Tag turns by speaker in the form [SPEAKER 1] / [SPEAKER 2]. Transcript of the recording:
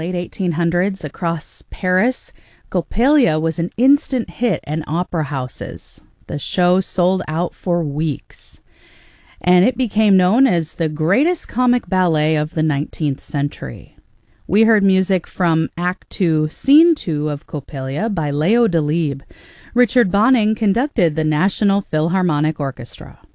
[SPEAKER 1] late 1800s across Paris, Coppelia was an instant hit in opera houses. The show sold out for weeks, and it became known as the greatest comic ballet of the 19th century. We heard music from Act 2, Scene 2 of Coppelia by Leo Delibes. Richard Bonning conducted the National Philharmonic Orchestra.